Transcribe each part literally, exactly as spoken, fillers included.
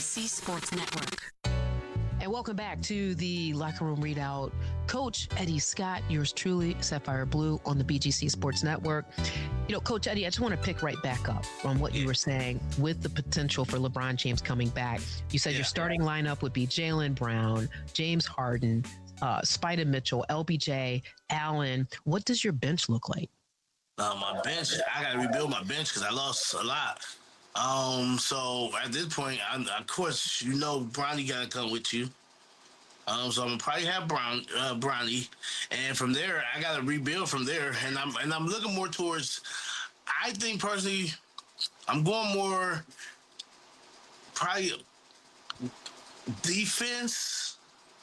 C Sports Network. And welcome back to the Locker Room Readout. Coach Eddie Scott, yours truly, Sapphire Blue on the B G C Sports Network. You know, Coach Eddie, I just want to pick right back up on what you were saying with the potential for LeBron James coming back. You said yeah. your starting lineup would be Jaylen Brown, James Harden, uh, Spider Mitchell, L B J, Allen. What does your bench look like? Uh, my bench, I got to rebuild my bench because I lost a lot. Um, so at this point, I, of course, you know, Bronny got to come with you. Um, so I'm gonna probably have Brown, uh, Bronny, and from there, I got to rebuild from there. And I'm and I'm looking more towards. I think personally, I'm going more probably defense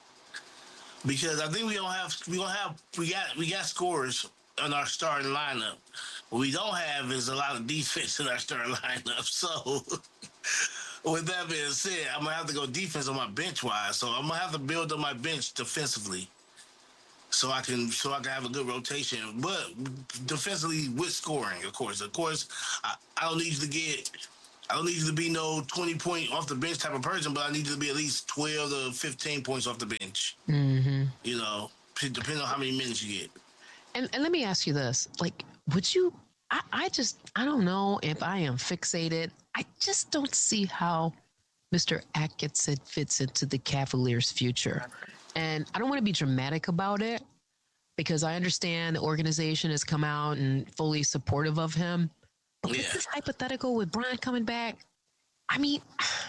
because I think we don't have we don't have we got we got scorers in our starting lineup. What we don't have is a lot of defense in our starting lineup. So, with that being said, I'm going to have to go defense on my bench wise. So, I'm going to have to build up my bench defensively so I can so I can have a good rotation. But defensively with scoring, of course. Of course, I, I don't need you to get I don't need you to be no twenty point off the bench type of person, but I need you to be at least twelve to fifteen points off the bench. Mm-hmm. You know, depending on how many minutes you get. And, and let me ask you this. Like, would you, I, I just, I don't know if I am fixated. I just don't see how Mister Atkinson fits into the Cavaliers' future. And I don't want to be dramatic about it because I understand the organization has come out and fully supportive of him. But yeah. with this hypothetical with Brian coming back, I mean,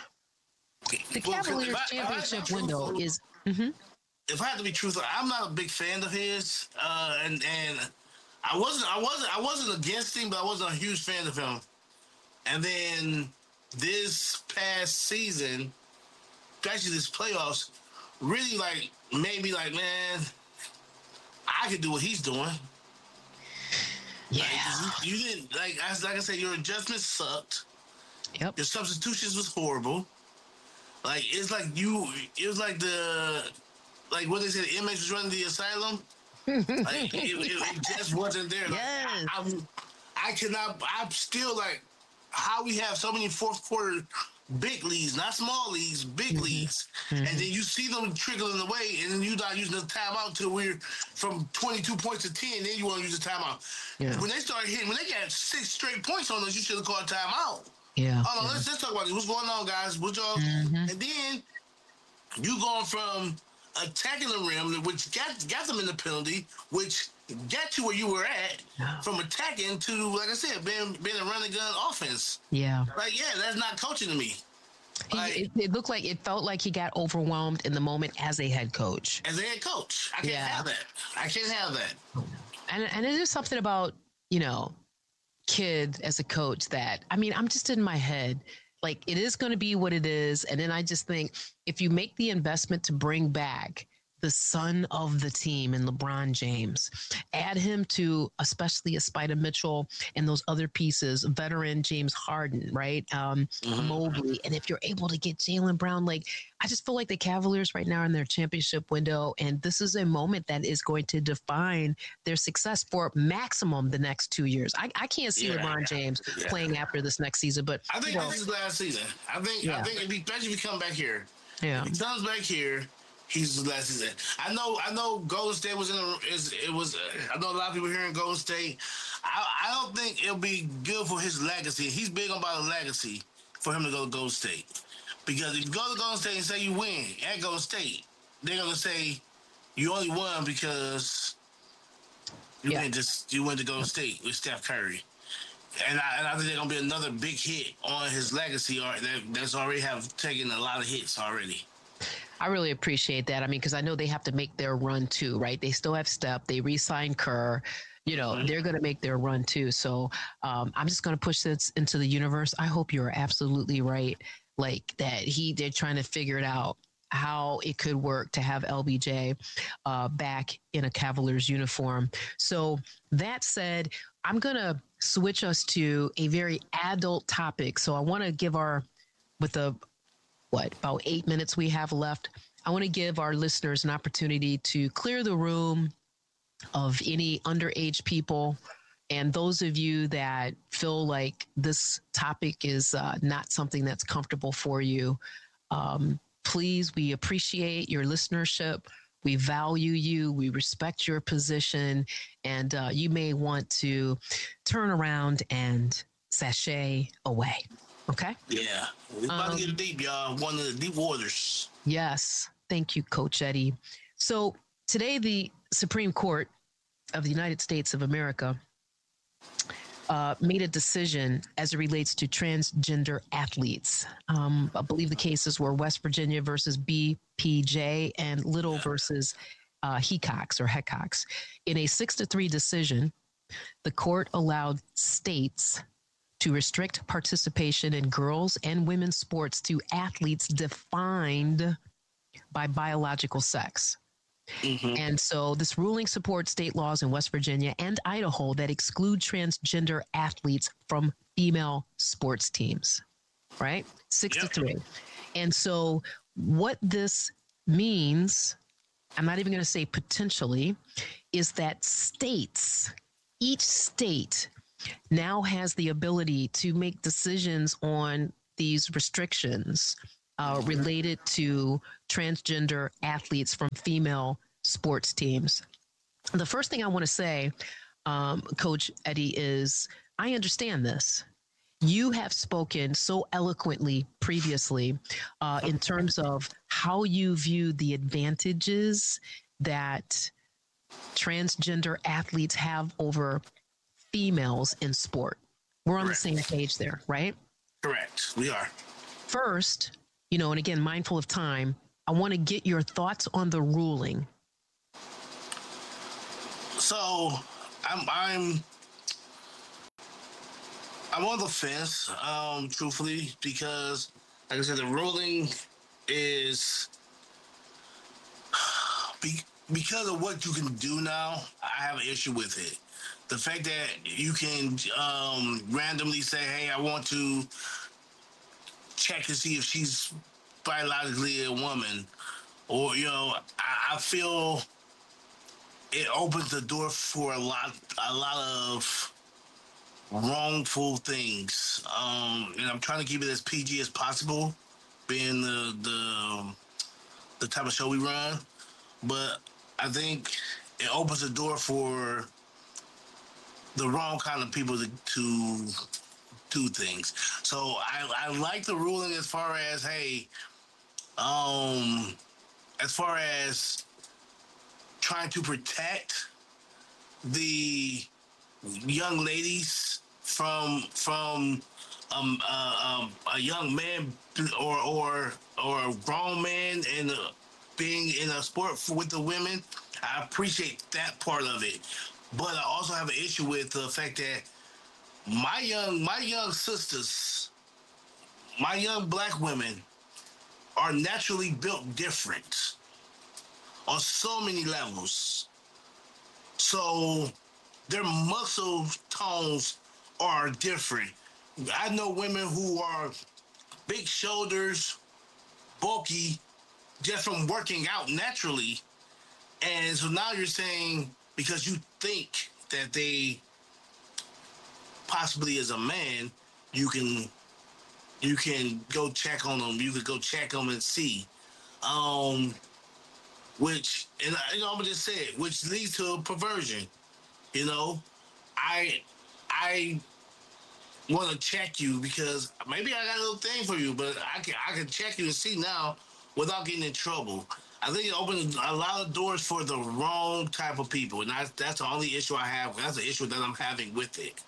the well, Cavaliers' I, championship I, I, window is... Mm-hmm. If I have to be truthful, I'm not a big fan of his, uh, and and I wasn't, I wasn't, I wasn't against him, but I wasn't a huge fan of him. And then this past season, especially this playoffs, really like made me like, man, I could do what he's doing. Yeah, like, you, you didn't like, as like I said, your adjustments sucked. Yep, your substitutions was horrible. Like it's like you, it was like the. Like what they said, the inmates was running the asylum. Like it, it, it just wasn't there. Like, yes. I, I'm, I cannot. I'm still like how we have so many fourth quarter big leagues, not small leagues, big mm-hmm. leagues, mm-hmm. and then you see them trickling away, and then you not using the timeout till we're from twenty-two points to ten. Then you want to use the timeout. Yeah. When they start hitting, when they got six straight points on us, you should have called timeout. Yeah. Hold on, yeah. let's let's talk about this. What's going on, guys? What y'all? Mm-hmm. And then you going from attacking the rim, which got got them in the penalty, which got you where you were at, yeah. from attacking to, like I said, being being a running gun offense. Yeah. Like, yeah, that's not coaching to me. Like, he, it, it looked like, it felt like he got overwhelmed in the moment as a head coach. As a head coach. I can't yeah. have that. I can't have that. And, and it is something about, you know, Kidd as a coach that, I mean, I'm just in my head. Like, it is going to be what it is. And then I just think if you make the investment to bring back the son of the team in LeBron James, add him to especially a Spider Mitchell and those other pieces, veteran James Harden, right? Um, mm-hmm. Mobley. And if you're able to get Jaylen Brown, like, I just feel like the Cavaliers right now are in their championship window. And this is a moment that is going to define their success for maximum the next two years. I, I can't see yeah, LeBron James yeah. playing after this next season, but I think you know, this is last season. I think, yeah. I think if he, especially if he come back here, yeah. if he comes back here, he's his last season. I know. I know. Golden State was in. A, is it was. Uh, I know a lot of people here in Golden State. I, I don't think it'll be good for his legacy. He's big about a legacy for him to go to Golden State, because if you go to Golden State and say you win at Golden State, they're gonna say you only won because you yeah. went to you went to Golden State with Steph Curry. And I, and I think there's gonna be another big hit on his legacy, or that, that's already have taken a lot of hits already. I really appreciate that. I mean, because I know they have to make their run too, right? They still have Steph. They re-signed Kerr. You know, mm-hmm. they're going to make their run too. So um, I'm just going to push this into the universe. I hope you're absolutely right. Like that he, they're trying to figure it out how it could work to have L B J uh, back in a Cavaliers uniform. So that said, I'm going to switch us to a very adult topic. So I want to give our, with the, what, about eight minutes we have left, I want to give our listeners an opportunity to clear the room of any underage people. And those of you that feel like this topic is uh, not something that's comfortable for you, Um, please, we appreciate your listenership. We value you. We respect your position. And uh, you may want to turn around and sashay away. Okay? Yeah. We're about um, to get deep, y'all. One of the deep waters. Yes. Thank you, Coach Eddie. So today, the Supreme Court of the United States of America uh, made a decision as it relates to transgender athletes. Um, I believe the cases were West Virginia versus B P J and Little yeah. versus uh, Hecox or Hecox. In a six to three decision, the court allowed states to restrict participation in girls and women's sports to athletes defined by biological sex. Mm-hmm. And so this ruling supports state laws in West Virginia and Idaho that exclude transgender athletes from female sports teams, right? Six yep. to three. And so what this means, I'm not even going to say potentially, is that states, each state now has the ability to make decisions on these restrictions uh, related to transgender athletes from female sports teams. The first thing I want to say, um, Coach Eddie, is I understand this. You have spoken so eloquently previously uh, in terms of how you view the advantages that transgender athletes have over females in sport. We're on Correct. The same page there, right? Correct. We are. First, you know, and again, mindful of time, I want to get your thoughts on the ruling. So I'm I'm I'm on the fence, um, truthfully, because like I said, the ruling is be, because of what you can do now. I have an issue with it. The fact that you can um, randomly say, "Hey, I want to check to see if she's biologically a woman," or you know, I, I feel it opens the door for a lot, a lot of wrongful things. Um, and I'm trying to keep it as P G as possible, being the the the type of show we run. But I think it opens the door for the wrong kind of people to, to do things. So I, I like the ruling as far as, hey, um, as far as trying to protect the young ladies from from um, uh, um, a young man or or or a grown man and uh, being in a sport with the women. I appreciate that part of it, but I also have an issue with the fact that my young my young sisters, my young black women, are naturally built different on so many levels. So their muscle tones are different. I know women who are big shoulders, bulky, just from working out naturally. And so now you're saying because you think that they possibly as a man, you can you can go check on them. You could go check them and see. Um, which, and I, you know, I'm gonna just say it, which leads to a perversion. You know, I I want to check you because maybe I got a little thing for you, but I can I can check you and see now without getting in trouble. I think it opens a lot of doors for the wrong type of people, and that's that's the only issue I have. That's the issue that I'm having with it.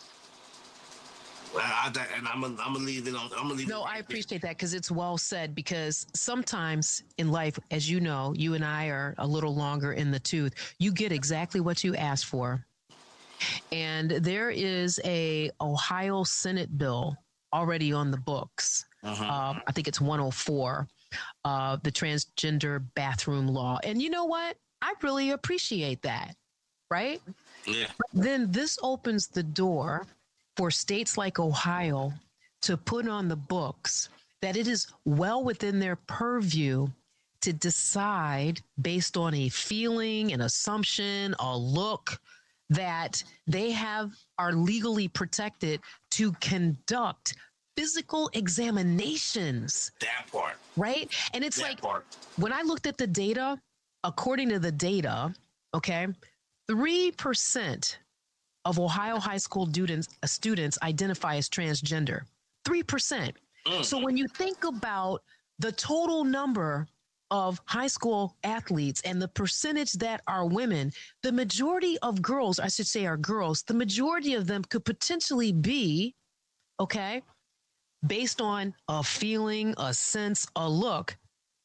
I, I, and I'm gonna, I'm gonna leave it on. I'm gonna leave. No, it right I appreciate there. that because it's well said. Because sometimes in life, as you know, you and I are a little longer in the tooth. You get exactly what you ask for, and there is a Ohio Senate bill already on the books. Uh-huh. Uh, I think it's one oh four, uh, the transgender bathroom law. And you know what? I really appreciate that. Right? Yeah. But then this opens the door for states like Ohio to put on the books that it is well within their purview to decide based on a feeling, an assumption, a look that they have are legally protected to conduct physical examinations. That part. Right? And it's that like, part. when I looked at the data, according to the data, okay, three percent of Ohio high school students, uh, students identify as transgender. three percent. Mm. So when you think about the total number of high school athletes and the percentage that are women, the majority of girls, I should say are girls, the majority of them could potentially be, okay, based on a feeling, a sense, a look,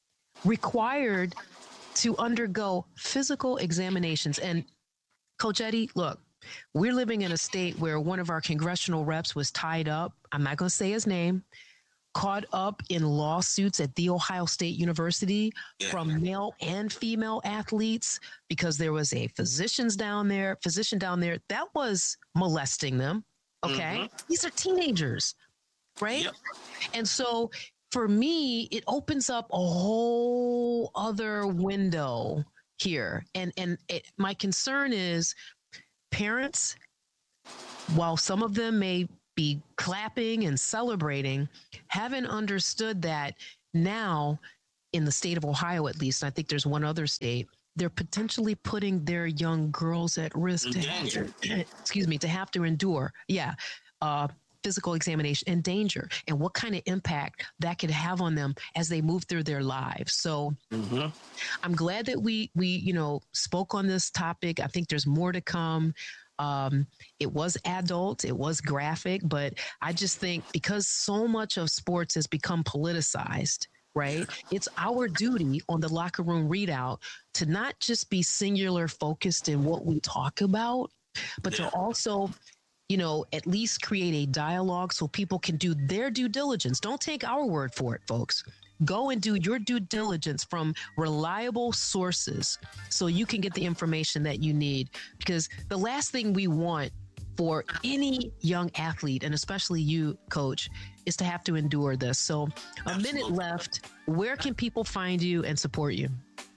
required to undergo physical examinations. And Coach Eddie, look, we're living in a state where one of our congressional reps was tied up. I'm not going to say his name, caught up in lawsuits at The Ohio State University yeah. from male and female athletes because there was a physicians down there, physician down there that was molesting them. Okay. Mm-hmm. These are teenagers, right? Yep. And so for me, it opens up a whole other window here. And, and it, my concern is, parents, while some of them may be clapping and celebrating, haven't understood that now in the state of Ohio, at least, I think there's one other state, they're potentially putting their young girls at risk to have to, excuse me, to have to endure, yeah, uh, physical examination and danger, and what kind of impact that could have on them as they move through their lives. So mm-hmm. I'm glad that we, we, you know, spoke on this topic. I think there's more to come. Um, it was adult, it was graphic, but I just think because so much of sports has become politicized, right? It's our duty on the Locker Room Readout to not just be singular focused in what we talk about, but to also, you know, at least create a dialogue so people can do their due diligence. Don't take our word for it, folks. Go and do your due diligence from reliable sources so you can get the information that you need. Because the last thing we want for any young athlete, and especially you, Coach, is to have to endure this. So a Absolutely. minute left. Where can people find you and support you?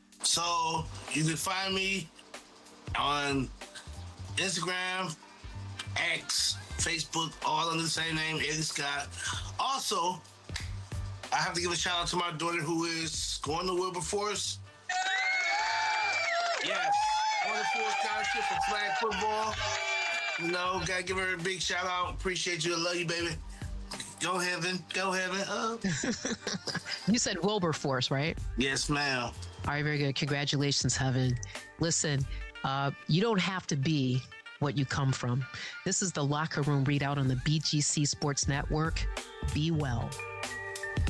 So you can find me on Instagram, X, Facebook, all under the same name, Eddie Scott. Also, I have to give a shout out to my daughter who is going to Wilberforce. Yes, on the full scholarship for flag football. You know, gotta give her a big shout out. Appreciate you. I love you, baby. Go Heaven. Go Heaven. Oh. You said Wilberforce, right? Yes, ma'am. All right, very good. Congratulations, Heaven. Listen, uh, you don't have to be what you come from. This is the Locker Room Readout on the B G C Sports Network. Be well.